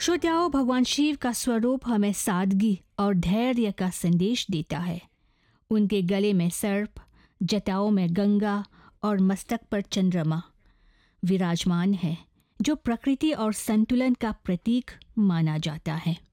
श्रोताओं, भगवान शिव का स्वरूप हमें सादगी और धैर्य का संदेश देता है। उनके गले में सर्प, जटाओं में गंगा और मस्तक पर चंद्रमा विराजमान है, जो प्रकृति और संतुलन का प्रतीक माना जाता है।